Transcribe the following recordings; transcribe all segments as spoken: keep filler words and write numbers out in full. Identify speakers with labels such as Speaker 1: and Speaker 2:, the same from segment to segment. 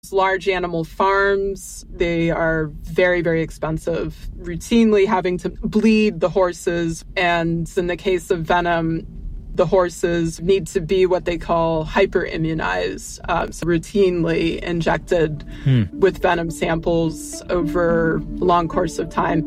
Speaker 1: Large animal farms, they are very, very expensive, routinely having to bleed the horses. And in the case of venom, the horses need to be what they call hyperimmunized, uh, so routinely injected hmm. with venom samples over a long course of time.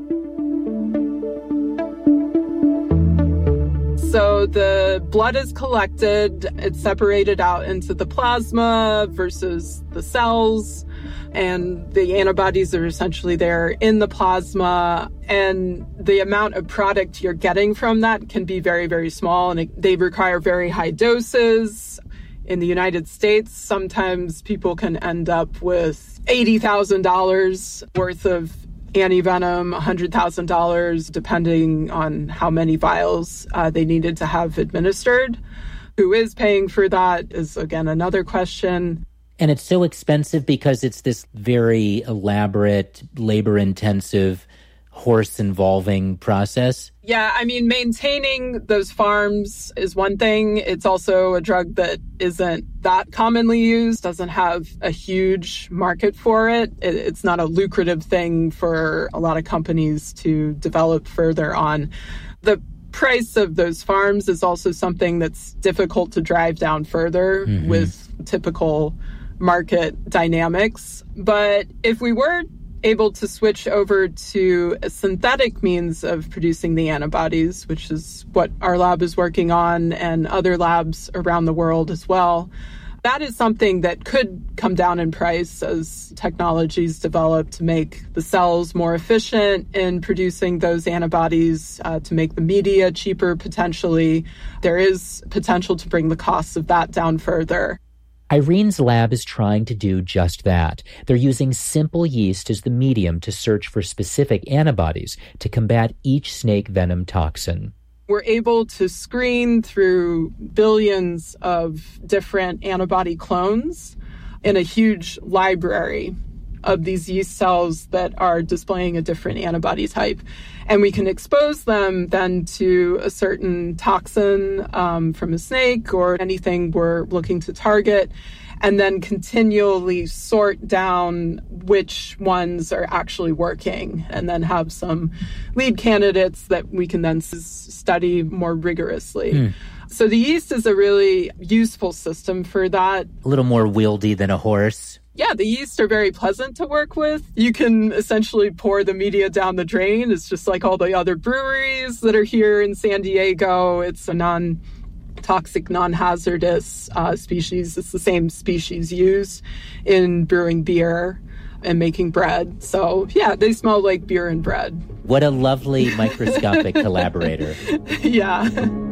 Speaker 1: So the blood is collected, it's separated out into the plasma versus the cells, and the antibodies are essentially there in the plasma, and the amount of product you're getting from that can be very, very small, and it, they require very high doses. In the United States, sometimes people can end up with eighty thousand dollars worth of antivenom, one hundred thousand dollars, depending on how many vials uh, they needed to have administered. Who is paying for that is, again, another question.
Speaker 2: And it's so expensive because it's this very elaborate, labor-intensive, horse-involving process?
Speaker 1: Yeah, I mean, maintaining those farms is one thing. It's also a drug that isn't that commonly used, doesn't have a huge market for it. It's not a lucrative thing for a lot of companies to develop further on. The price of those farms is also something that's difficult to drive down further mm-hmm. with typical market dynamics. But if we were able to switch over to a synthetic means of producing the antibodies, which is what our lab is working on and other labs around the world as well, that is something that could come down in price as technologies develop to make the cells more efficient in producing those antibodies, uh, to make the media cheaper potentially. There is potential to bring the costs of that down further.
Speaker 2: Irene's lab is trying to do just that. They're using simple yeast as the medium to search for specific antibodies to combat each snake venom toxin.
Speaker 1: We're able to screen through billions of different antibody clones in a huge library of these yeast cells that are displaying a different antibody type. And we can expose them then to a certain toxin um, from a snake or anything we're looking to target, and then continually sort down which ones are actually working, and then have some lead candidates that we can then s- study more rigorously. Mm. So the yeast is a really useful system for that.
Speaker 2: A little more wieldy than a horse.
Speaker 1: Yeah, the yeast are very pleasant to work with. You can essentially pour the media down the drain. It's just like all the other breweries that are here in San Diego. It's a non-toxic, non-hazardous uh, species. It's the same species used in brewing beer and making bread. So, yeah, they smell like beer and bread.
Speaker 2: What a lovely microscopic collaborator.
Speaker 1: Yeah.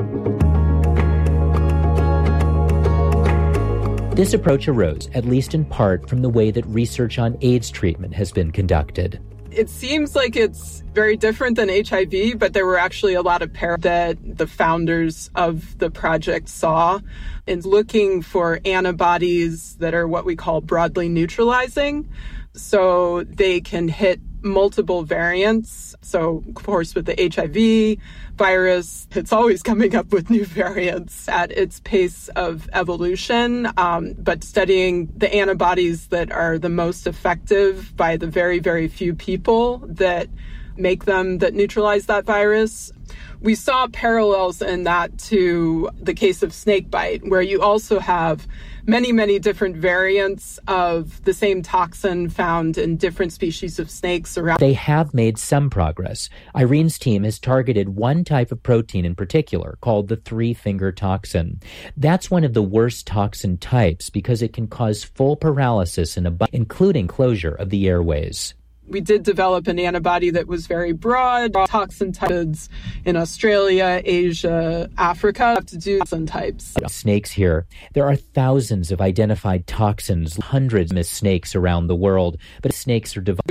Speaker 2: This approach arose, at least in part, from the way that research on AIDS treatment has been conducted.
Speaker 1: It seems like it's very different than H I V, but there were actually a lot of parallels that the founders of the project saw in looking for antibodies that are what we call broadly neutralizing. So they can hit multiple variants. So, of course, with the H I V virus, it's always coming up with new variants at its pace of evolution. Um, but studying the antibodies that are the most effective by the very, very few people that make them, that neutralize that virus, we saw parallels in that to the case of snakebite, where you also have many, many different variants of the same toxin found in different species of snakes around.
Speaker 2: They have made some progress. Irene's team has targeted one type of protein in particular, called the three-finger toxin. That's one of the worst toxin types because it can cause full paralysis, in a bu- including closure of the airways.
Speaker 1: We did develop an antibody that was very broad, toxin types in Australia, Asia, Africa, to do toxin types.
Speaker 2: Snakes here. There are thousands of identified toxins, hundreds of snakes around the world, but snakes are divided.